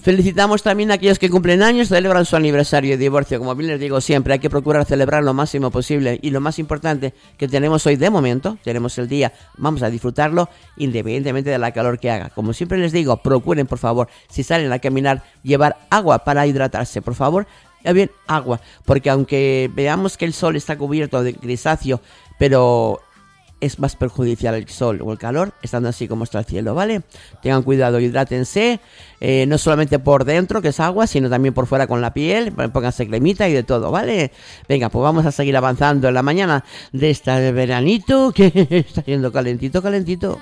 Felicitamos también a aquellos que cumplen años, celebran su aniversario de divorcio. Como bien les digo siempre, hay que procurar celebrar lo máximo posible. Y lo más importante que tenemos hoy de momento, tenemos el día, vamos a disfrutarlo independientemente de la calor que haga. Como siempre les digo, procuren por favor, si salen a caminar, llevar agua para hidratarse, por favor. Bien, agua, porque aunque veamos que el sol está cubierto de grisáceo, pero es más perjudicial el sol o el calor estando así como está el cielo, ¿vale? Tengan cuidado, hidrátense, no solamente por dentro, que es agua, sino también por fuera con la piel, pónganse cremita y de todo, ¿vale? Venga, pues vamos a seguir avanzando en la mañana de este veranito que está siendo calentito.